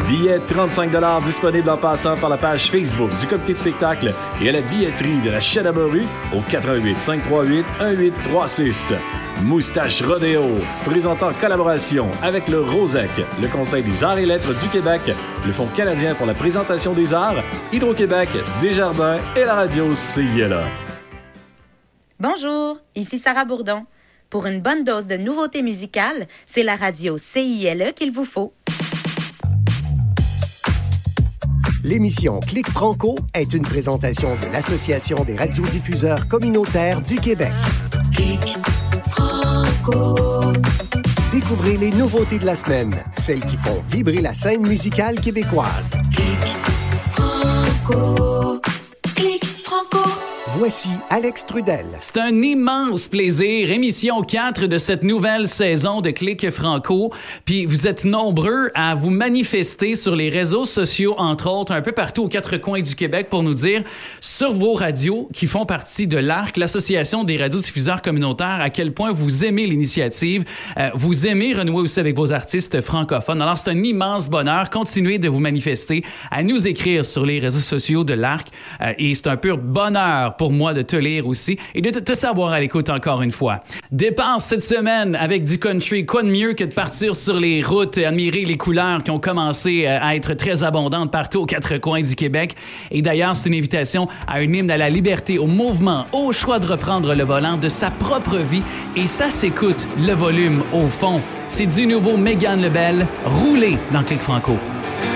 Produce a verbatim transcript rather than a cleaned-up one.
Billets trente-cinq dollars disponibles en passant par la page Facebook du comité de spectacle et à la billetterie de la Chadabaru au quatre un huit, cinq trois huit, un huit trois six. Moustache Rodéo, présentant collaboration avec le ROSEC, le Conseil des arts et lettres du Québec, le Fonds canadien pour la présentation des arts, Hydro-Québec, Desjardins et la radio C I L A. Bonjour, ici Sarah Bourdon. Pour une bonne dose de nouveautés musicales, c'est la radio C I L E qu'il vous faut. L'émission Clic Franco est une présentation de l'Association des radiodiffuseurs communautaires du Québec. Clic Franco. Découvrez les nouveautés de la semaine, celles qui font vibrer la scène musicale québécoise. Clic Franco. Clic Franco. Voici Alex Trudel. C'est un immense plaisir. Émission quatre de cette nouvelle saison de Clic Franco. Puis vous êtes nombreux à vous manifester sur les réseaux sociaux, entre autres, un peu partout aux quatre coins du Québec pour nous dire sur vos radios qui font partie de l'A R C, l'Association des radiodiffuseurs communautaires, à quel point vous aimez l'initiative, euh, vous aimez renouer aussi avec vos artistes francophones. Alors c'est un immense bonheur. Continuez de vous manifester, à nous écrire sur les réseaux sociaux de l'A R C. Euh, et c'est un pur bonheur pour moi de te lire aussi et de te, te savoir à l'écoute encore une fois. Départ cette semaine avec du country. Quoi de mieux que de partir sur les routes et admirer les couleurs qui ont commencé à être très abondantes partout aux quatre coins du Québec. Et d'ailleurs, c'est une invitation à un hymne à la liberté, au mouvement, au choix de reprendre le volant de sa propre vie. Et ça s'écoute, le volume au fond. C'est du nouveau Mégane Lebel, roulé dans Clic Franco.